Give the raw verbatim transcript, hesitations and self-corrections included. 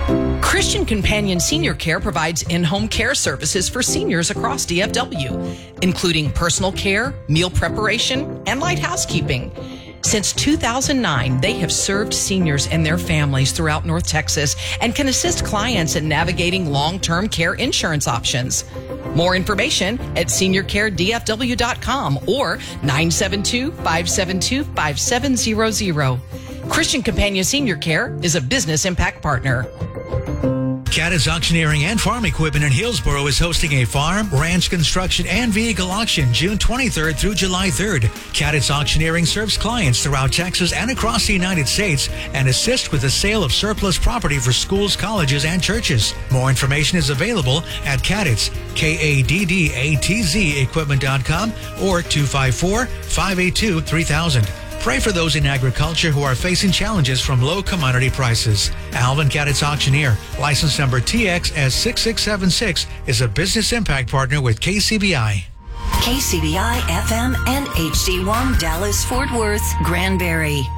Christian Companion Senior Care provides in-home care services for seniors across D F W, including personal care, meal preparation, and light housekeeping. Since two thousand nine, they have served seniors and their families throughout North Texas and can assist clients in navigating long-term care insurance options. More information at senior care d f w dot com or nine seven two, five seven two, five seven zero zero. Christian Companion Senior Care is a business impact partner. Cadets Auctioneering and Farm Equipment in Hillsboro is hosting a farm, ranch construction, and vehicle auction June twenty-third through July third. Cadets Auctioneering serves clients throughout Texas and across the United States and assists with the sale of surplus property for schools, colleges, and churches. More information is available at Cadets, K A D D A T Z equipment dot com or two five four, five eight two, three thousand. Pray for those in agriculture who are facing challenges from low commodity prices. Alvin Cadets Auctioneer, license number T X S six six seven six, is a business impact partner with K C B I. K C B I F M and H D one Dallas Fort Worth Granbury.